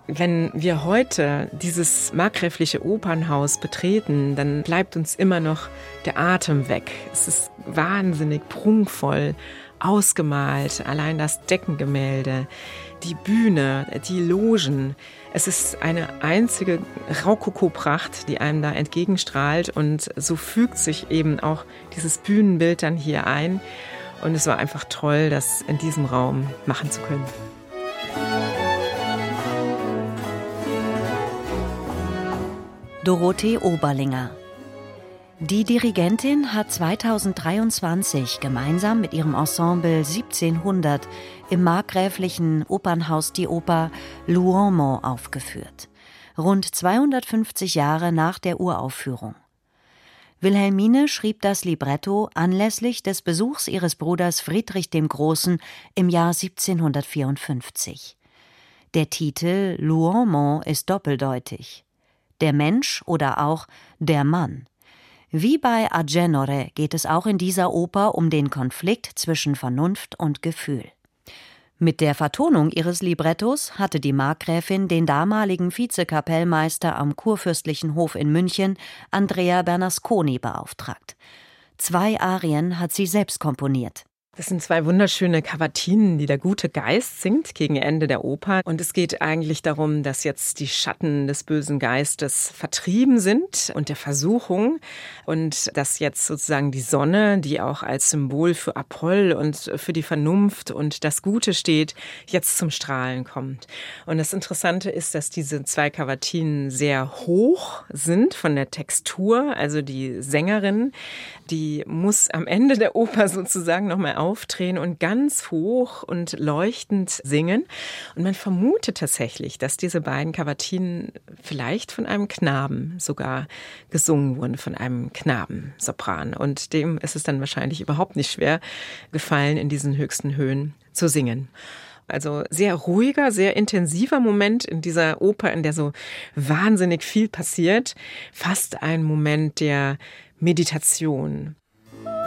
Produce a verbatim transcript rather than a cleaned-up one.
Wenn wir heute dieses markgräfliche Opernhaus betreten, dann bleibt uns immer noch der Atem weg. Es ist wahnsinnig prunkvoll, ausgemalt, allein das Deckengemälde, die Bühne, die Logen. Es ist eine einzige Rokoko-Pracht, die einem da entgegenstrahlt, und so fügt sich eben auch dieses Bühnenbild dann hier ein. Und es war einfach toll, das in diesem Raum machen zu können. Dorothee Oberlinger. Die Dirigentin hat zweitausenddreiundzwanzig gemeinsam mit ihrem Ensemble siebzehnhundert im markgräflichen Opernhaus die Oper L'Uomo aufgeführt. Rund zweihundertfünfzig Jahre nach der Uraufführung. Wilhelmine schrieb das Libretto anlässlich des Besuchs ihres Bruders Friedrich dem Großen im Jahr siebzehnhundertvierundfünfzig. Der Titel L'Uomo ist doppeldeutig. Der Mensch oder auch der Mann. Wie bei Agenore geht es auch in dieser Oper um den Konflikt zwischen Vernunft und Gefühl. Mit der Vertonung ihres Librettos hatte die Markgräfin den damaligen Vizekapellmeister am Kurfürstlichen Hof in München, Andrea Bernasconi, beauftragt. Zwei Arien hat sie selbst komponiert. Das sind zwei wunderschöne Kavatinen, die der gute Geist singt gegen Ende der Oper. Und es geht eigentlich darum, dass jetzt die Schatten des bösen Geistes vertrieben sind und der Versuchung. Und dass jetzt sozusagen die Sonne, die auch als Symbol für Apoll und für die Vernunft und das Gute steht, jetzt zum Strahlen kommt. Und das Interessante ist, dass diese zwei Kavatinen sehr hoch sind von der Textur. Also die Sängerin, die muss am Ende der Oper sozusagen nochmal aufdrehen und ganz hoch und leuchtend singen. Und man vermutet tatsächlich, dass diese beiden Kavatinen vielleicht von einem Knaben sogar gesungen wurden, von einem Knabensopran. Und dem ist es dann wahrscheinlich überhaupt nicht schwer gefallen, in diesen höchsten Höhen zu singen. Also sehr ruhiger, sehr intensiver Moment in dieser Oper, in der so wahnsinnig viel passiert. Fast ein Moment der Meditation.